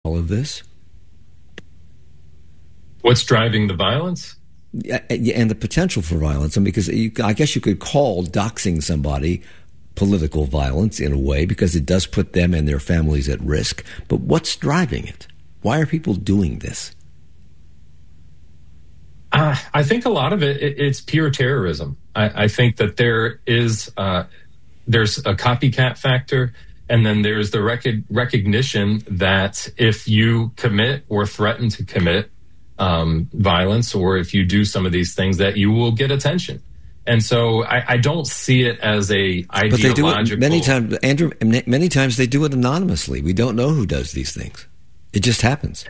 all of this? What's driving the violence? And the potential for violence. I mean, because I guess you could call doxing somebody political violence in a way, because it does put them and their families at risk. But what's driving it? Why are people doing this? I think a lot of it's pure terrorism. I think that there's a copycat factor, and then there's the recognition that if you commit or threaten to commit violence, or if you do some of these things, that you will get attention. And so I don't see it as a ideological... But they do it many times, Andrew, many times they do it anonymously. We don't know who does these things. It just happens.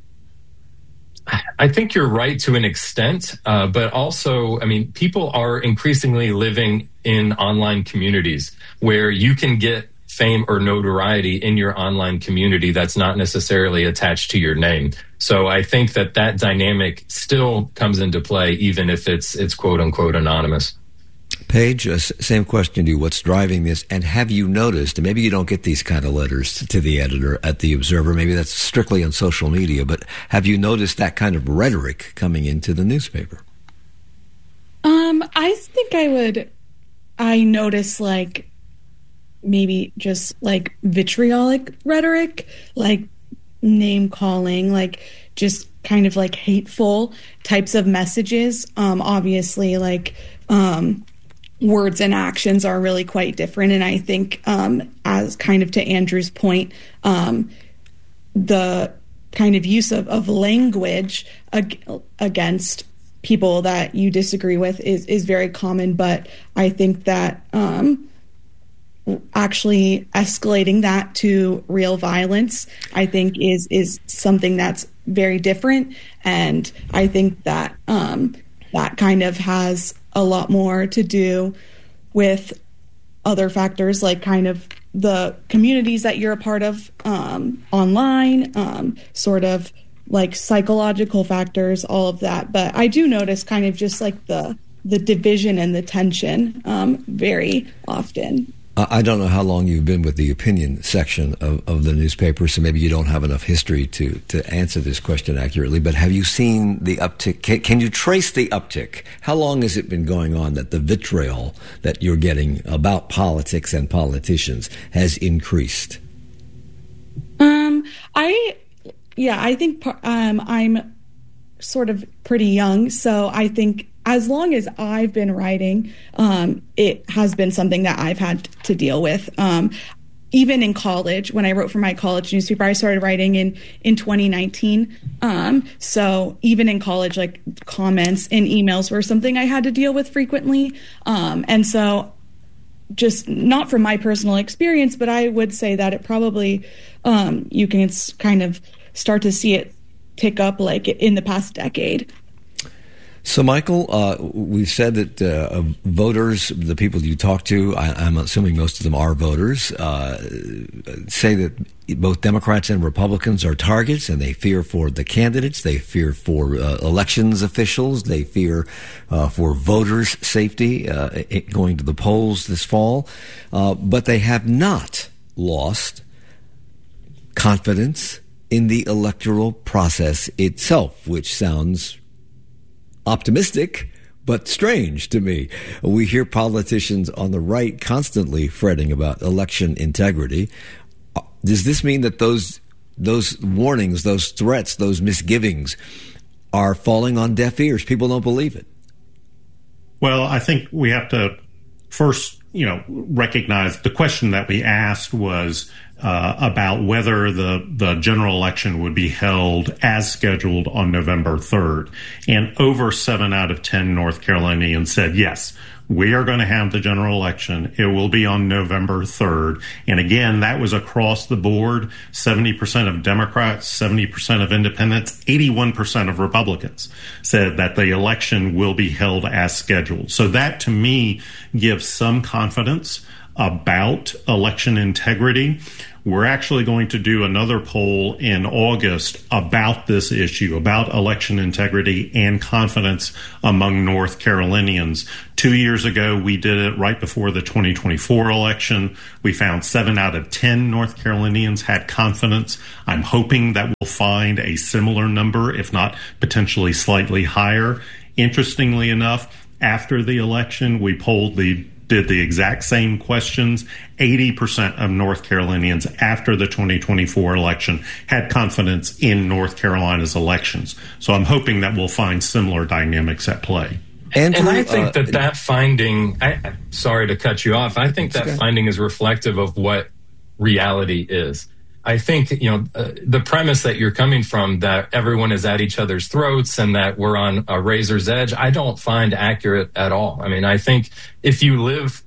I think you're right to an extent, but also, I mean, people are increasingly living in online communities where you can get fame or notoriety in your online community that's not necessarily attached to your name. So I think that dynamic still comes into play, even if it's quote unquote anonymous. Paige, same question to you. What's driving this? And have you noticed, and maybe you don't get these kind of letters to the editor at The Observer, maybe that's strictly on social media, but have you noticed that kind of rhetoric coming into the newspaper? I think I notice like maybe just like vitriolic rhetoric, like name calling, like just kind of like hateful types of messages. Obviously, like words and actions are really quite different. And I think as kind of to Andrew's point, the kind of use of language against people that you disagree with is very common. But I think that actually escalating that to real violence, I think is something that's very different. And I think that that kind of has a lot more to do with other factors, like kind of the communities that you're a part of online, sort of like psychological factors, all of that. But I do notice kind of just like the division and the tension very often. I don't know how long you've been with the opinion section of the newspaper, so maybe you don't have enough history to answer this question accurately, but have you seen the uptick? Can you trace the uptick? How long has it been going on that the vitriol that you're getting about politics and politicians has increased? I think I'm sort of pretty young, so I think as long as I've been writing, it has been something that I've had to deal with. Even in college, when I wrote for my college newspaper, I started writing in 2019. So even in college, like comments and emails were something I had to deal with frequently. And so just not from my personal experience, but I would say that it probably, you can kind of start to see it pick up like in the past decade. So, Michael, we've said that voters, the people you talk to, I'm assuming most of them are voters, say that both Democrats and Republicans are targets, and they fear for the candidates, they fear for elections officials, they fear for voters' safety going to the polls this fall. But they have not lost confidence in the electoral process itself, which sounds optimistic, but strange to me. We hear politicians on the right constantly fretting about election integrity. Does this mean that those warnings, those threats, those misgivings are falling on deaf ears? People don't believe it. Well, I think we have to first, recognize the question that we asked was about whether the general election would be held as scheduled on November 3rd. And over 7 out of 10 North Carolinians said, yes, we are going to have the general election. It will be on November 3rd. And again, that was across the board. 70% of Democrats, 70% of independents, 81% of Republicans said that the election will be held as scheduled. So that, to me, gives some confidence about election integrity. We're actually going to do another poll in August about this issue, about election integrity and confidence among North Carolinians. 2 years ago, we did it right before the 2024 election. We found 7 out of 10 North Carolinians had confidence. I'm hoping that we'll find a similar number, if not potentially slightly higher. Interestingly enough, after the election, we did the exact same questions. 80% of North Carolinians after the 2024 election had confidence in North Carolina's elections. So I'm hoping that we'll find similar dynamics at play. Andrew, and I think that finding, sorry to cut you off, I think that finding is reflective of what reality is. I think, the premise that you're coming from, that everyone is at each other's throats and that we're on a razor's edge, I don't find accurate at all. I mean, I think if you live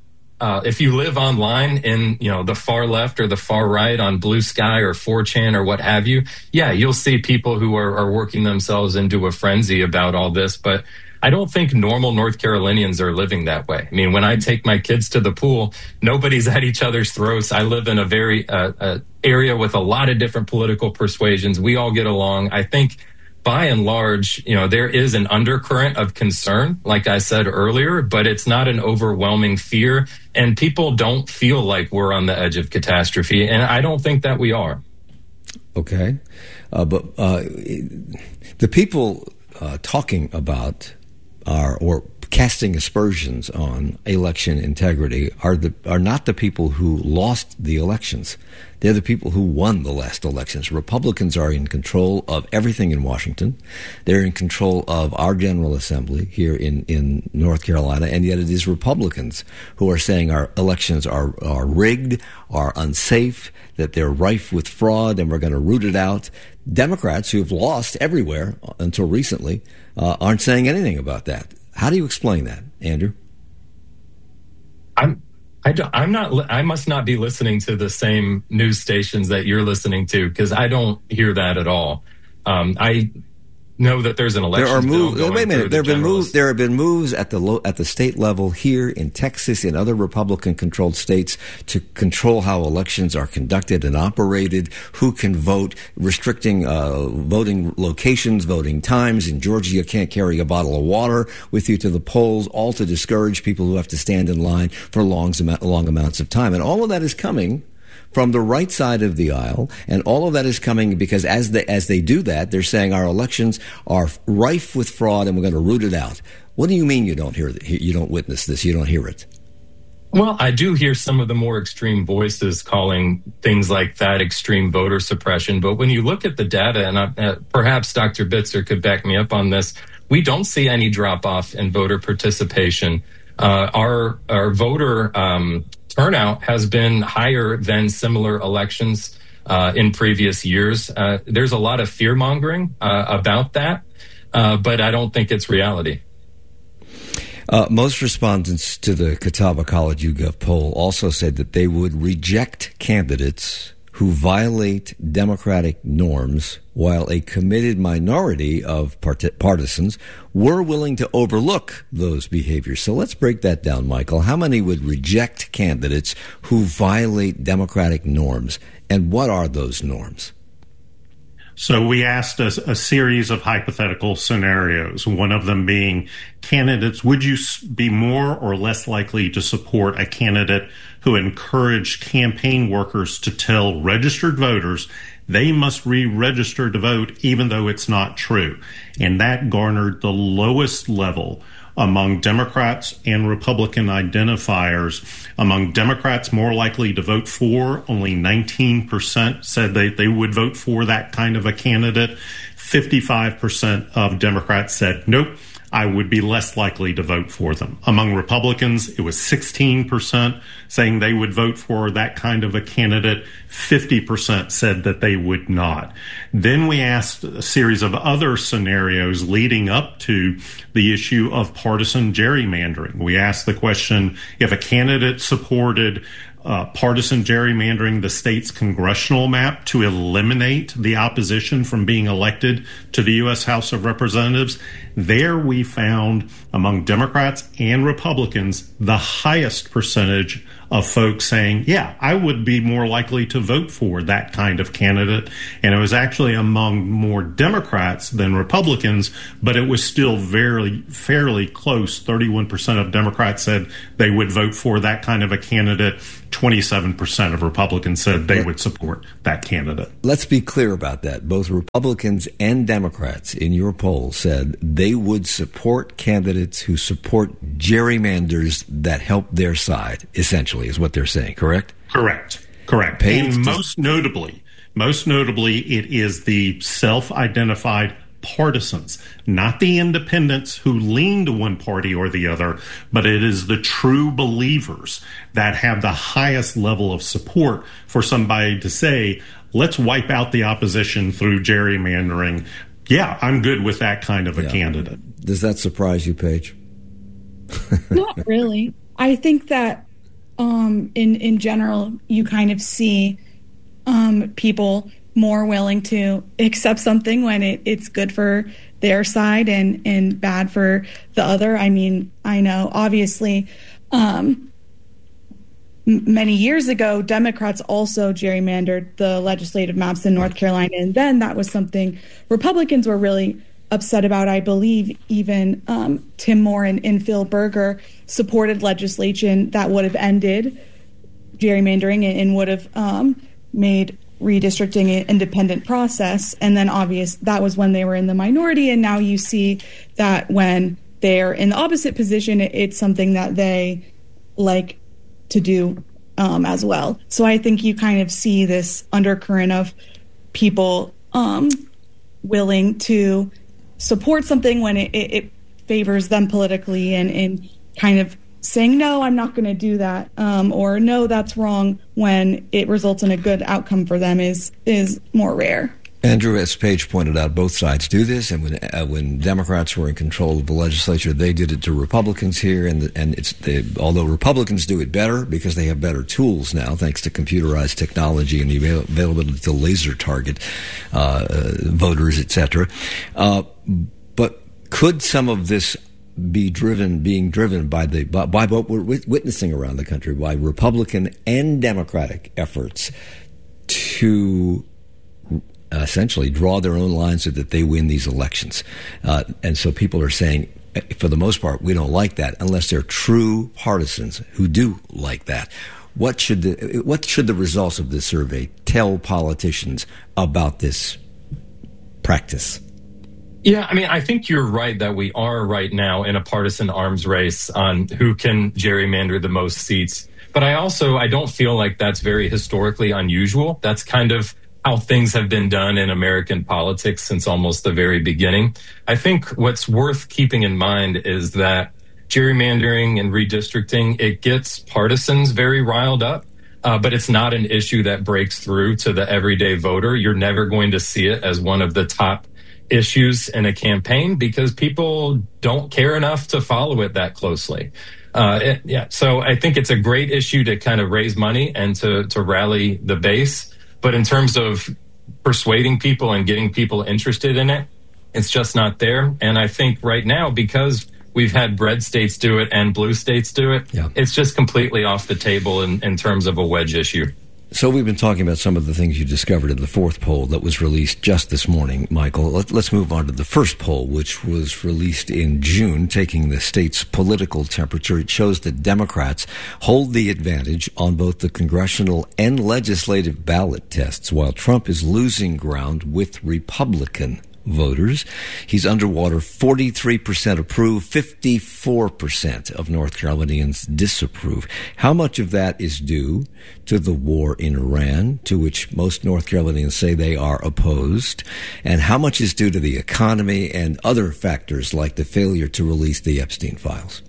online in, the far left or the far right on Blue Sky or 4chan or what have you, yeah, you'll see people who are working themselves into a frenzy about all this. But I don't think normal North Carolinians are living that way. I mean, when I take my kids to the pool, nobody's at each other's throats. I live in a very area with a lot of different political persuasions. We all get along. I think by and large, there is an undercurrent of concern, like I said earlier, but it's not an overwhelming fear. And people don't feel like we're on the edge of catastrophe. And I don't think that we are. Okay. But the people talking about or casting aspersions on election integrity are not the people who lost the elections. They're the people who won the last elections. Republicans are in control of everything in Washington. They're in control of our General Assembly here in North Carolina, and yet it is Republicans who are saying our elections are rigged, are unsafe, that they're rife with fraud, and we're going to root it out. Democrats, who have lost everywhere until recently, aren't saying anything about that. How do you explain that, Andrew? I must not be listening to the same news stations that you're listening to, because I don't hear that at all. I know that there's an election. There are moves. Wait a minute. There have been moves at the state level here in Texas, in other Republican-controlled states, to control how elections are conducted and operated, who can vote, restricting voting locations, voting times. In Georgia, you can't carry a bottle of water with you to the polls, all to discourage people who have to stand in line for long amounts of time. And all of that is coming from the right side of the aisle, and all of that is coming because as they do that, they're saying our elections are rife with fraud and we're going to root it out. What do you mean you don't hear it? You don't witness this? You don't hear it? Well, I do hear some of the more extreme voices calling things like that extreme voter suppression. But when you look at the data, and perhaps Dr. Bitzer could back me up on this, we don't see any drop off in voter participation. Our voter turnout has been higher than similar elections in previous years. There's a lot of fear mongering about that, but I don't think it's reality. Most respondents to the Catawba College YouGov poll also said that they would reject candidates who violate democratic norms, while a committed minority of partisans were willing to overlook those behaviors. So let's break that down, Michael. How many would reject candidates who violate democratic norms, and what are those norms? So we asked a series of hypothetical scenarios, one of them being candidates. Would you be more or less likely to support a candidate who encouraged campaign workers to tell registered voters they must re-register to vote even though it's not true? And that garnered the lowest level among Democrats and Republican identifiers. Among Democrats more likely to vote for, only 19% said they would vote for that kind of a candidate. 55% of Democrats said, nope, I would be less likely to vote for them. Among Republicans, it was 16% saying they would vote for that kind of a candidate. 50% said that they would not. Then we asked a series of other scenarios leading up to the issue of partisan gerrymandering. We asked the question, if a candidate supported partisan gerrymandering the state's congressional map to eliminate the opposition from being elected to the U.S. House of Representatives, there we found among Democrats and Republicans the highest percentage of folks saying, yeah, I would be more likely to vote for that kind of candidate. And it was actually among more Democrats than Republicans, but it was still fairly close. 31% of Democrats said they would vote for that kind of a candidate. 27% of Republicans said they would support that candidate. Let's be clear about that. Both Republicans and Democrats in your poll said they would support candidates who support gerrymanders that help their side, essentially, is what they're saying, correct? Correct. Paige, and most notably, it is the self-identified partisans, not the independents who lean to one party or the other, but it is the true believers that have the highest level of support for somebody to say, let's wipe out the opposition through gerrymandering. Yeah, I'm good with that kind of a candidate. Does that surprise you, Paige? Not really. I think that in general, you kind of see people more willing to accept something when it's good for their side and bad for the other. I mean, I know obviously many years ago, Democrats also gerrymandered the legislative maps in North Carolina, and then that was something Republicans were really upset about. I believe even Tim Moore and Phil Berger supported legislation that would have ended gerrymandering and would have made redistricting an independent process. And then that was when they were in the minority. And now you see that when they're in the opposite position, it's something that they like to do as well. So I think you kind of see this undercurrent of people willing to support something when it favors them politically and kind of saying, no, I'm not going to do that, or no, that's wrong, when it results in a good outcome for them is more rare. Andrew, as Paige pointed out, both sides do this, and when Democrats were in control of the legislature, they did it to Republicans here, and although Republicans do it better because they have better tools now, thanks to computerized technology and the availability to laser target voters, etc. But could some of this being driven by what we're witnessing around the country, by Republican and Democratic efforts to essentially draw their own lines so that they win these elections? And so people are saying, for the most part, we don't like that unless they're true partisans who do like that. What should the results of this survey tell politicians about this practice? Yeah, I mean, I think you're right that we are right now in a partisan arms race on who can gerrymander the most seats. But I don't feel like that's very historically unusual. That's kind of how things have been done in American politics since almost the very beginning. I think what's worth keeping in mind is that gerrymandering and redistricting, it gets partisans very riled up. But it's not an issue that breaks through to the everyday voter. You're never going to see it as one of the top issues in a campaign because people don't care enough to follow it that closely. So I think it's a great issue to kind of raise money and to rally the base. But in terms of persuading people and getting people interested in it, it's just not there. And I think right now, because we've had red states do it and blue states do it, it's just completely off the table in terms of a wedge issue. So we've been talking about some of the things you discovered in the fourth poll that was released just this morning, Michael. Let's move on to the first poll, which was released in June, taking the state's political temperature. It shows that Democrats hold the advantage on both the congressional and legislative ballot tests, while Trump is losing ground with Republican voters. He's underwater. 43% approve, 54% of North Carolinians disapprove. How much of that is due to the war in Iran, to which most North Carolinians say they are opposed, and how much is due to the economy and other factors like the failure to release the Epstein files?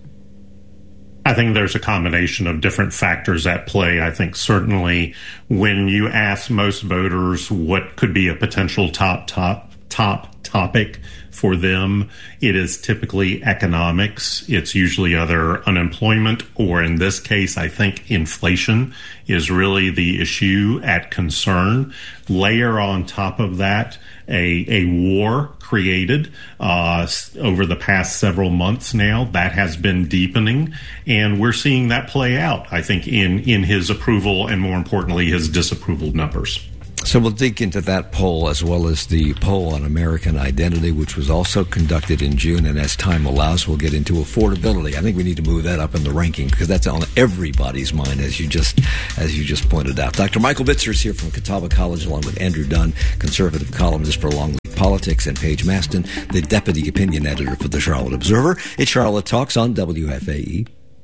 I think there's a combination of different factors at play. I think certainly when you ask most voters what could be a potential top topic for them, it is typically economics. It's usually either unemployment or, in this case, I think inflation is really the issue at concern. Layer on top of that a war created over the past several months now that has been deepening, and we're seeing that play out, I think, in his approval and, more importantly, his disapproval numbers. So we'll dig into that poll as well as the poll on American identity, which was also conducted in June. And as time allows, we'll get into affordability. I think we need to move that up in the ranking because that's on everybody's mind, as you just pointed out. Dr. Michael Bitzer is here from Catawba College, along with Andrew Dunn, conservative columnist for Longleaf Politics, and Paige Maston, the deputy opinion editor for the Charlotte Observer. It's Charlotte Talks on WFAE.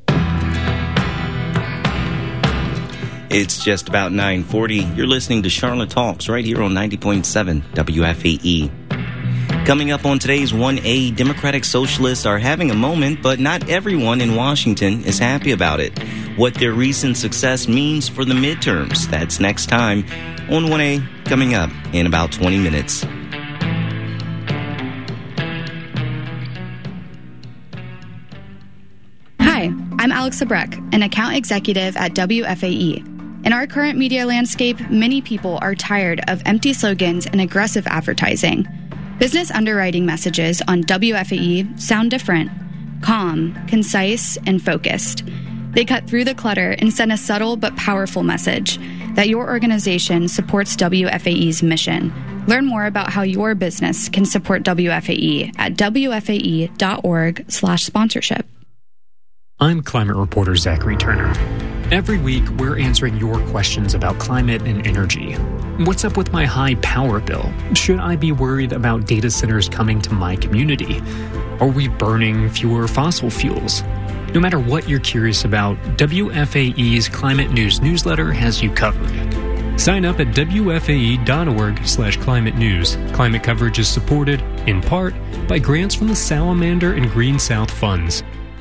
It's just about 9:40. You're listening to Charlotte Talks right here on 90.7 WFAE. Coming up on today's 1A, Democratic Socialists are having a moment, but not everyone in Washington is happy about it. What their recent success means for the midterms. That's next time on 1A, coming up in about 20 minutes. Hi, I'm Alex Abrek, an account executive at WFAE. In our current media landscape, many people are tired of empty slogans and aggressive advertising. Business underwriting messages on WFAE sound different, calm, concise, and focused. They cut through the clutter and send a subtle but powerful message that your organization supports WFAE's mission. Learn more about how your business can support WFAE at wfae.org/sponsorship. I'm climate reporter Zachary Turner. Every week, we're answering your questions about climate and energy. What's up with my high power bill? Should I be worried about data centers coming to my community? Are we burning fewer fossil fuels? No matter what you're curious about, WFAE's Climate News newsletter has you covered. Sign up at wfae.org/climate news. Climate coverage is supported, in part, by grants from the Salamander and Green South funds.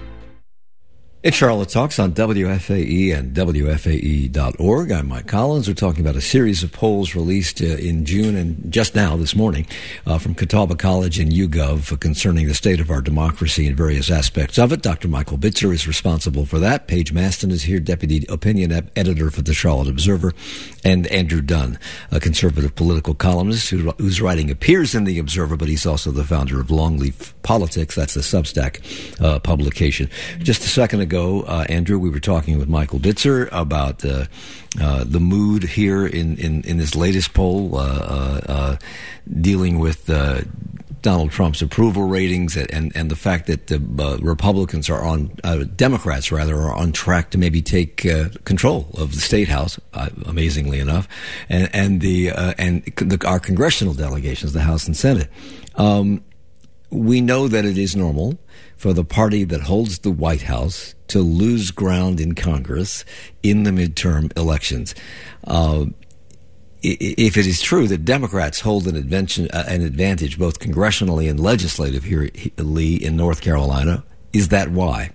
It's Charlotte Talks on WFAE and WFAE.org. I'm Mike Collins. We're talking about a series of polls released in June and just now this morning from Catawba College and YouGov concerning the state of our democracy and various aspects of it. Dr. Michael Bitzer is responsible for that. Paige Maston is here, deputy opinion editor for the Charlotte Observer, and Andrew Dunn, a conservative political columnist whose writing appears in the Observer, but he's also the founder of Longleaf Politics. That's the Substack publication. Just a second ago, Andrew, we were talking with Michael Bitzer about the mood here in this latest poll dealing with Donald Trump's approval ratings and the fact that the Republicans are Democrats are on track to maybe take control of the State House, amazingly enough, and our congressional delegations, the House and Senate. We know that it is normal for the party that holds the White House to lose ground in Congress in the midterm elections. If it is true that Democrats hold an advantage both congressionally and legislatively in North Carolina, is that why?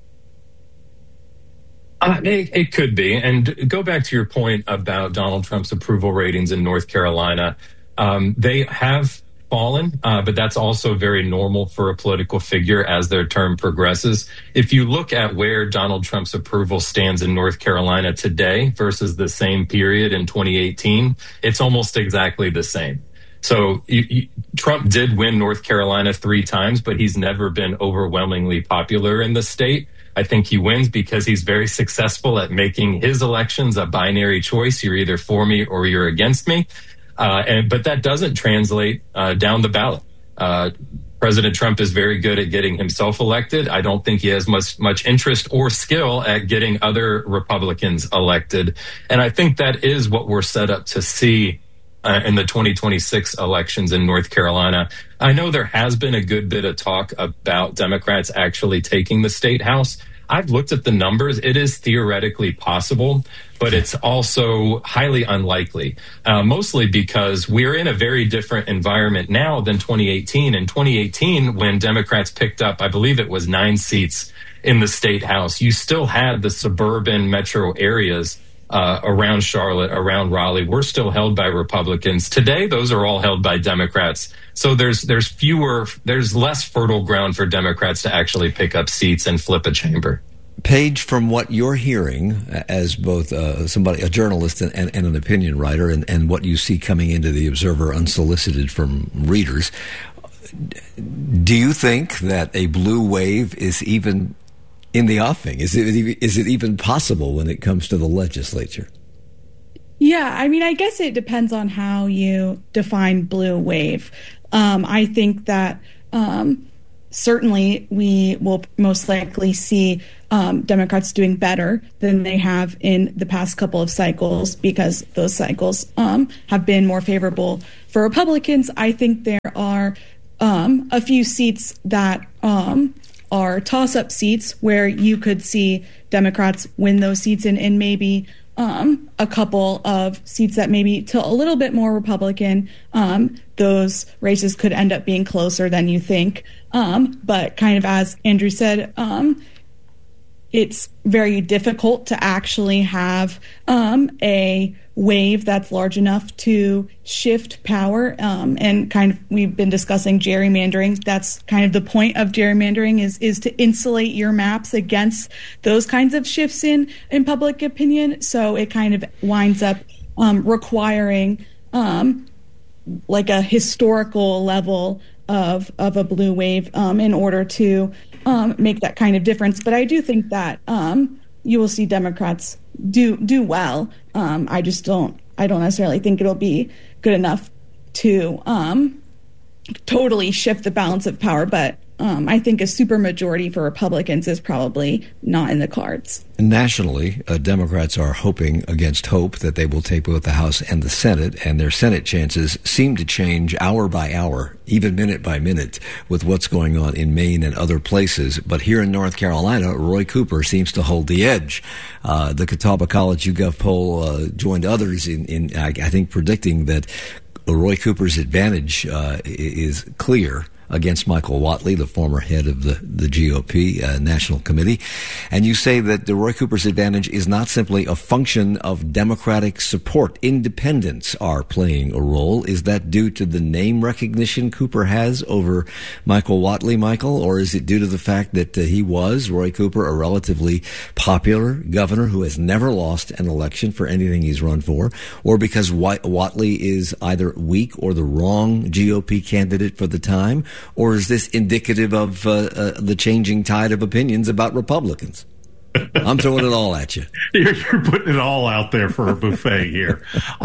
It could be. And go back to your point about Donald Trump's approval ratings in North Carolina. They have fallen, but that's also very normal for a political figure as their term progresses. If you look at where Donald Trump's approval stands in North Carolina today versus the same period in 2018, it's almost exactly the same. So Trump did win North Carolina 3 times, but he's never been overwhelmingly popular in the state. I think he wins because he's very successful at making his elections a binary choice. You're either for me or you're against me. But that doesn't translate down the ballot. President Trump is very good at getting himself elected. I don't think he has much interest or skill at getting other Republicans elected. And I think that is what we're set up to see in the 2026 elections in North Carolina. I know there has been a good bit of talk about Democrats actually taking the State House. I've looked at the numbers. It is theoretically possible, but it's also highly unlikely, mostly because we're in a very different environment now than 2018. In 2018, when Democrats picked up, I believe it was 9 seats in the State House, you still had the suburban metro areas around Charlotte, around Raleigh, were still held by Republicans. Today, those are all held by Democrats. So there's less fertile ground for Democrats to actually pick up seats and flip a chamber. Paige, from what you're hearing as both a journalist and an opinion writer, and what you see coming into the Observer unsolicited from readers, do you think that a blue wave is even in the offing? Is it even possible when it comes to the legislature? Yeah, I mean, I guess it depends on how you define blue wave. I think that certainly we will most likely see Democrats doing better than they have in the past couple of cycles, because those cycles have been more favorable for Republicans. I think there are a few seats that are toss-up seats where you could see Democrats win those seats, and maybe a couple of seats that maybe tilt a little bit more Republican. Those races could end up being closer than you think. But kind of as Andrew said, it's very difficult to actually have a wave that's large enough to shift power. And kind of, we've been discussing gerrymandering. That's kind of the point of gerrymandering, is to insulate your maps against those kinds of shifts in public opinion. So it kind of winds up requiring like a historical level of a blue wave in order to make that kind of difference. But I do think that you will see Democrats do well. I don't necessarily think it'll be good enough to totally shift the balance of power, but I think a supermajority for Republicans is probably not in the cards. Nationally, Democrats are hoping against hope that they will take both the House and the Senate, and their Senate chances seem to change hour by hour, even minute by minute, with what's going on in Maine and other places. But here in North Carolina, Roy Cooper seems to hold the edge. The Catawba College YouGov poll joined others in I think, predicting that Roy Cooper's advantage is clear against Michael Whatley, the former head of the GOP National Committee. And you say that the Roy Cooper's advantage is not simply a function of Democratic support. Independents are playing a role. Is that due to the name recognition Cooper has over Michael Whatley, Michael? Or is it due to the fact that Roy Cooper, a relatively popular governor who has never lost an election for anything he's run for? Or because Whatley is either weak or the wrong GOP candidate for the time? Or is this indicative of the changing tide of opinions about Republicans? I'm throwing it all at you. You're putting it all out there for a buffet here.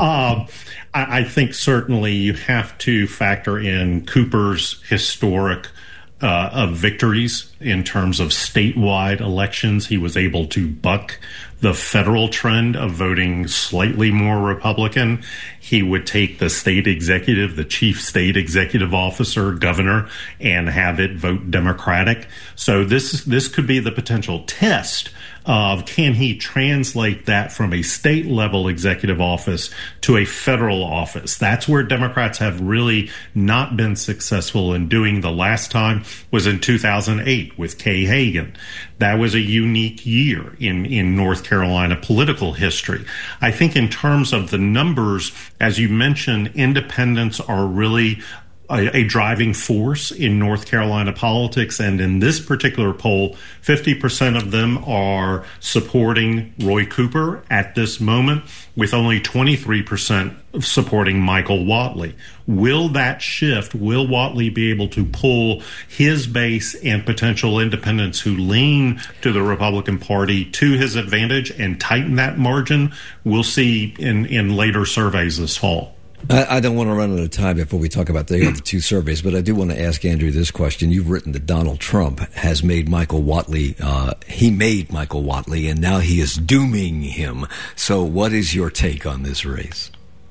I think certainly you have to factor in Cooper's historic of victories in terms of statewide elections. He was able to buck the federal trend of voting slightly more Republican. He would take the state executive, the chief state executive officer, governor, and have it vote Democratic. So this could be the potential test of, can he translate that from a state level executive office to a federal office? That's where Democrats have really not been successful in doing. The last time was in 2008 with Kay Hagan. That was a unique year in North Carolina political history. I think in terms of the numbers, as you mentioned, independents are really a driving force in North Carolina politics. And in this particular poll, 50% of them are supporting Roy Cooper at this moment, with only 23% supporting Michael Whatley. Will that shift? Will Whatley be able to pull his base and potential independents who lean to the Republican Party to his advantage and tighten that margin? We'll see in later surveys this fall. I don't want to run out of time before we talk about the other two surveys, but I do want to ask Andrew this question. You've written that Donald Trump has made Michael Whatley, he made Michael Whatley, and now he is dooming him. So what is your take on this race?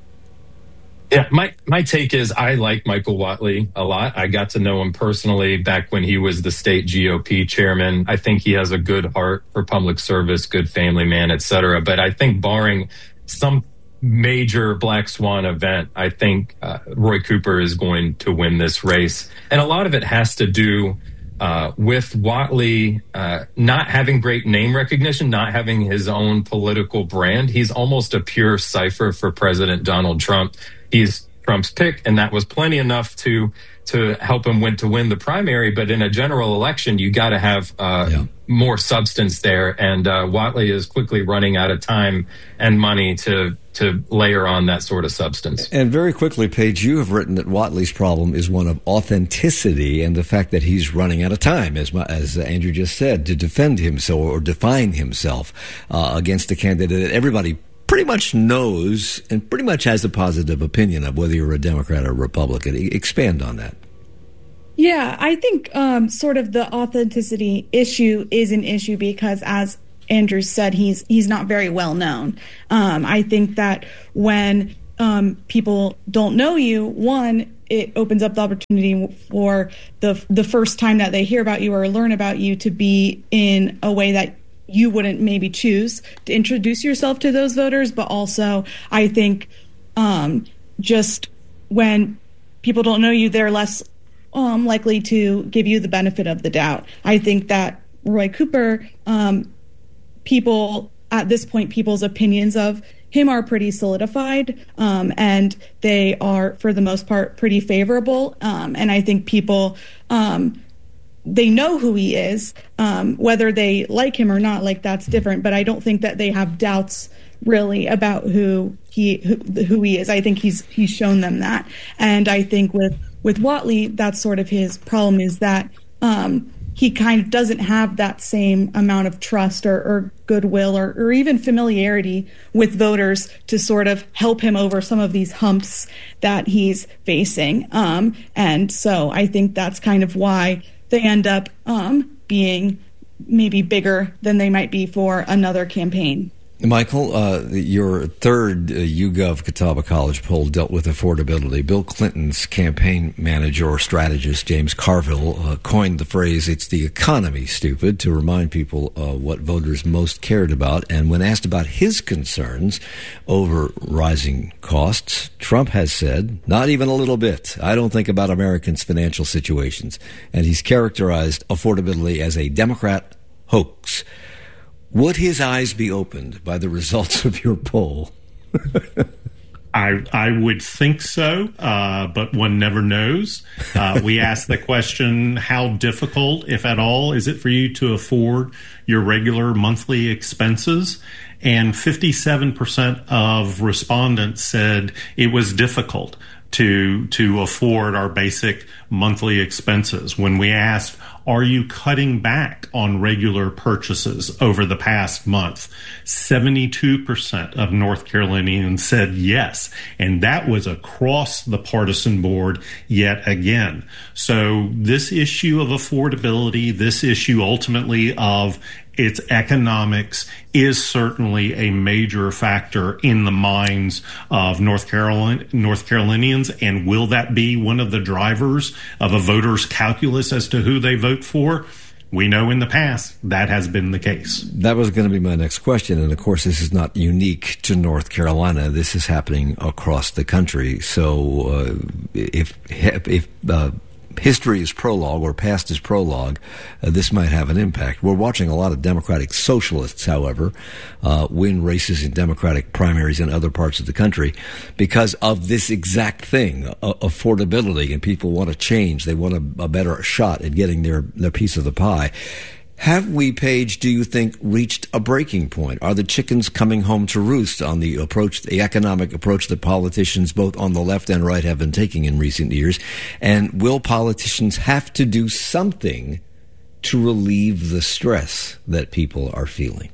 Yeah, my take is I like Michael Whatley a lot. I got to know him personally back when he was the state GOP chairman. I think he has a good heart for public service, good family man, et cetera. But I think barring some major black swan event, I think Roy Cooper is going to win this race. And a lot of it has to do with Whatley not having great name recognition, not having his own political brand, he's almost a pure cipher for President Donald Trump. He's Trump's pick, and that was plenty enough to help him win the primary. But in a general election, you got to have more substance there. And Whatley is quickly running out of time and money to layer on that sort of substance. And very quickly, Paige, you have written that Whatley's problem is one of authenticity and the fact that he's running out of time, as Andrew just said, to defend himself or define himself against a candidate that everybody pretty much knows and pretty much has a positive opinion of, whether you're a Democrat or a Republican. Expand on that. Yeah, I think sort of the authenticity issue is an issue because, as Andrew said, he's not very well known. I think that when people don't know you, one, it opens up the opportunity for the first time that they hear about you or learn about you to be in a way that you wouldn't maybe choose to introduce yourself to those voters. But also, I think just when people don't know you, they're less likely to give you the benefit of the doubt. I think that Roy Cooper, people at this point, people's opinions of him are pretty solidified, and they are, for the most part, pretty favorable. And I think people, they know who he is, whether they like him or not, like that's different. But I don't think that they have doubts really about who he is. I think he's shown them that. And I think with Whatley, that's sort of his problem, is that he kind of doesn't have that same amount of trust or goodwill or even familiarity with voters to sort of help him over some of these humps that he's facing. And so I think that's kind of why they end up being maybe bigger than they might be for another campaign. Michael, your third YouGov Catawba College poll dealt with affordability. Bill Clinton's campaign manager or strategist, James Carville, coined the phrase, "It's the economy, stupid," to remind people what voters most cared about. And when asked about his concerns over rising costs, Trump has said, "Not even a little bit. I don't think about Americans' financial situations." And he's characterized affordability as a Democrat hoax. Would his eyes be opened by the results of your poll? I would think so, but one never knows. We asked the question, how difficult, if at all, is it for you to afford your regular monthly expenses? And 57% of respondents said it was difficult to afford our basic monthly expenses. When we asked, are you cutting back on regular purchases over the past month? 72% of North Carolinians said yes. And that was across the partisan board yet again. So this issue of affordability, this issue ultimately of its economics is certainly a major factor in the minds of North Carolinians. And will that be one of the drivers of a voter's calculus as to who they vote for? We know in the past that has been the case. That was going to be my next question. And of course, this is not unique to North Carolina. This is happening across the country. So if history is prologue or past is prologue, this might have an impact. We're watching a lot of Democratic socialists, however, win races in Democratic primaries in other parts of the country because of this exact thing, affordability, and people want to change. They want a better shot at getting their piece of the pie. Have we, Paige, do you think, reached a breaking point? Are the chickens coming home to roost on the approach, the economic approach that politicians both on the left and right have been taking in recent years? And will politicians have to do something to relieve the stress that people are feeling?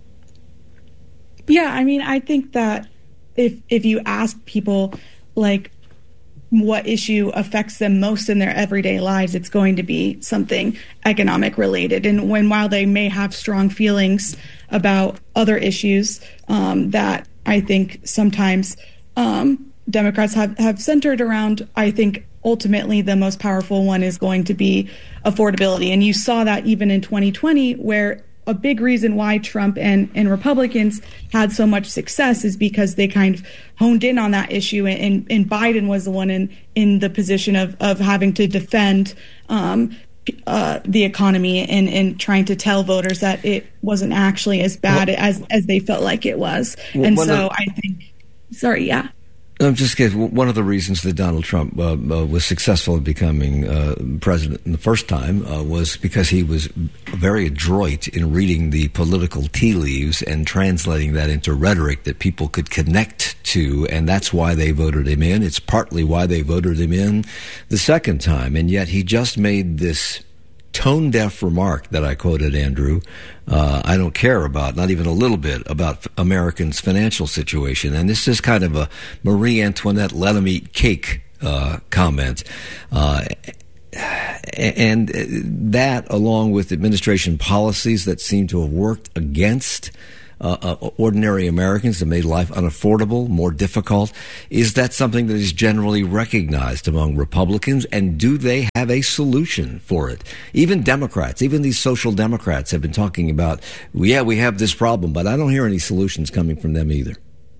Yeah, I mean, I think that if you ask people, like, what issue affects them most in their everyday lives, it's going to be something economic related. And while they may have strong feelings about other issues that I think sometimes Democrats have centered around, I think ultimately the most powerful one is going to be affordability. And you saw that even in 2020, where a big reason why Trump and Republicans had so much success is because they kind of honed in on that issue. And Biden was the one in the position of having to defend the economy and trying to tell voters that it wasn't actually as bad as they felt like it was. And so I think, sorry, yeah. I'm just kidding. One of the reasons that Donald Trump was successful in becoming president the first time was because he was very adroit in reading the political tea leaves and translating that into rhetoric that people could connect to, and that's why they voted him in. It's partly why they voted him in the second time, and yet he just made this tone-deaf remark that I quoted, Andrew. I don't care about, not even a little bit, about Americans' financial situation. And this is kind of a Marie Antoinette let 'em eat cake comment. And that, along with administration policies that seem to have worked against ordinary Americans, that made life unaffordable, more difficult, is that something that is generally recognized among Republicans? And do they have a solution for it? Even Democrats, even these social Democrats have been talking about, we have this problem, but I don't hear any solutions coming from them either.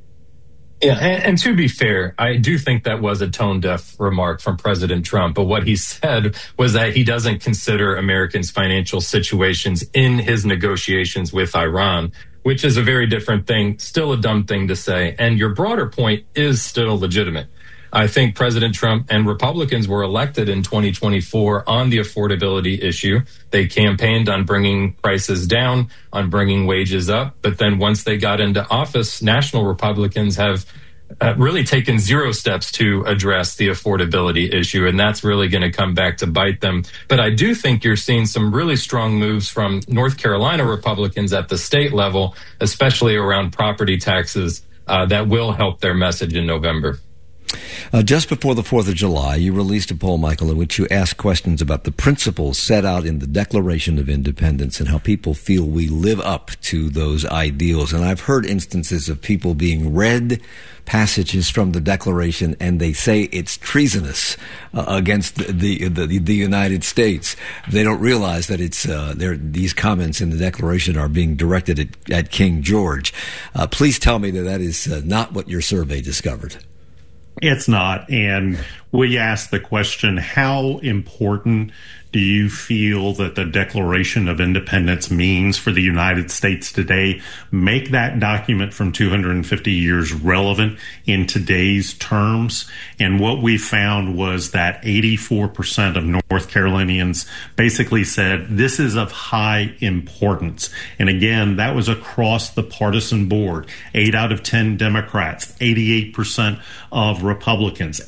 Yeah, and to be fair, I do think that was a tone-deaf remark from President Trump. But what he said was that he doesn't consider Americans' financial situations in his negotiations with Iran, which is a very different thing, still a dumb thing to say. And your broader point is still legitimate. I think President Trump and Republicans were elected in 2024 on the affordability issue. They campaigned on bringing prices down, on bringing wages up. But then once they got into office, national Republicans have really taken zero steps to address the affordability issue. And that's really going to come back to bite them. But I do think you're seeing some really strong moves from North Carolina Republicans at the state level, especially around property taxes, that will help their message in November. Just before the 4th of July, you released a poll, Michael, in which you asked questions about the principles set out in the Declaration of Independence and how people feel we live up to those ideals. And I've heard instances of people being read passages from the Declaration and they say it's treasonous against the United States. They don't realize that it's these comments in the Declaration are being directed at King George. Please tell me that is not what your survey discovered. It's not. And we asked the question, how important do you feel that the Declaration of Independence means for the United States today? Make that document from 250 years relevant in today's terms. And what we found was that 84% of North Carolinians basically said this is of high importance. And again, that was across the partisan board. 8 out of 10 Democrats, 88% of Republicans,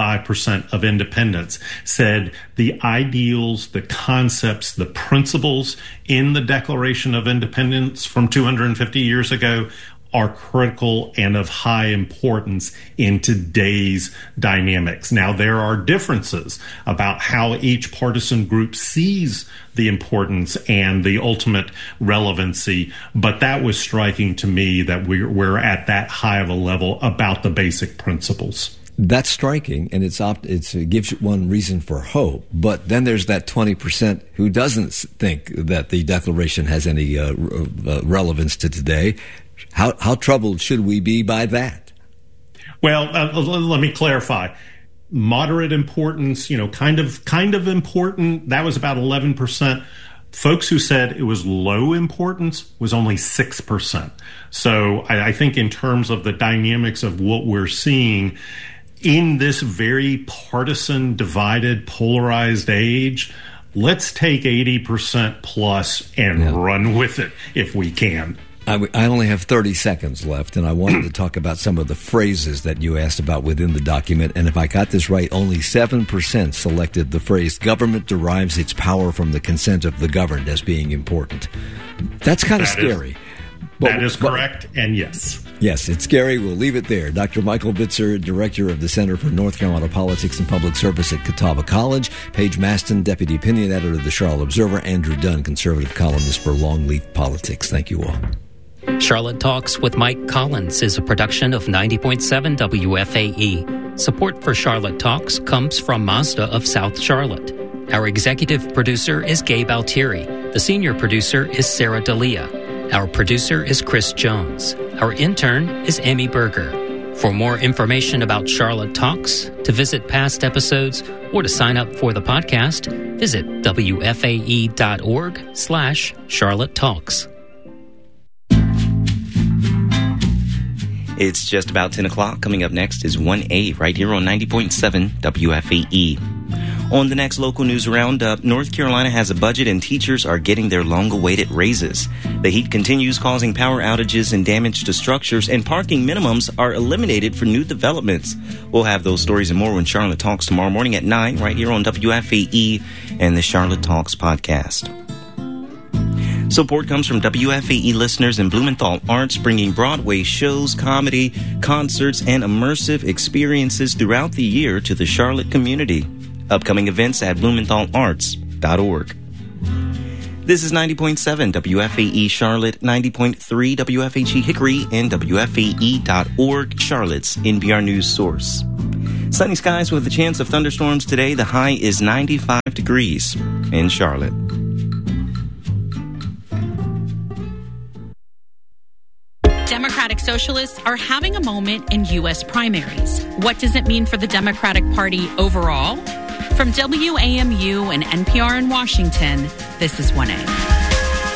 85% of independents said the ideals, the concepts, the principles in the Declaration of Independence from 250 years ago are critical and of high importance in today's dynamics. Now, there are differences about how each partisan group sees the importance and the ultimate relevancy, but that was striking to me that we're at that high of a level about the basic principles. That's striking, and it gives one reason for hope. But then there's that 20% who doesn't think that the Declaration has any relevance to today. How troubled should we be by that? Well, let me clarify. Moderate importance, kind of important. That was about 11%. Folks who said it was low importance was only 6%. So I think in terms of the dynamics of what we're seeing in this very partisan, divided, polarized age, let's take 80% plus and run with it if we can. I only have 30 seconds left, and I wanted to talk about some of the phrases that you asked about within the document. And if I got this right, only 7% selected the phrase, government derives its power from the consent of the governed, as being important. That's kind of scary. That is correct, and yes. Yes, it's scary. We'll leave it there. Dr. Michael Bitzer, Director of the Center for North Carolina Politics and Public Service at Catawba College. Paige Maston, Deputy Opinion Editor of the Charlotte Observer. Andrew Dunn, Conservative Columnist for Longleaf Politics. Thank you all. Charlotte Talks with Mike Collins is a production of 90.7 WFAE. Support for Charlotte Talks comes from Mazda of South Charlotte. Our executive producer is Gabe Altieri. The senior producer is Sarah D'Elia. Our producer is Chris Jones. Our intern is Amy Berger. For more information about Charlotte Talks, to visit past episodes, or to sign up for the podcast, visit wfae.org/Charlotte Talks. It's just about 10 o'clock. Coming up next is 1A right here on 90.7 WFAE. On the next local news roundup, North Carolina has a budget and teachers are getting their long-awaited raises. The heat continues causing power outages and damage to structures, and parking minimums are eliminated for new developments. We'll have those stories and more when Charlotte Talks tomorrow morning at 9 right here on WFAE and the Charlotte Talks podcast. Support comes from WFAE listeners in Blumenthal Arts, bringing Broadway shows, comedy, concerts, and immersive experiences throughout the year to the Charlotte community. Upcoming events at blumenthalarts.org. This is 90.7 WFAE Charlotte, 90.3 WFHE Hickory, and WFAE.org Charlotte's NPR News source. Sunny skies with a chance of thunderstorms today. The high is 95 degrees in Charlotte. Democratic Socialists are having a moment in U.S. primaries. What does it mean for the Democratic Party overall? From WAMU and NPR in Washington, this is 1A.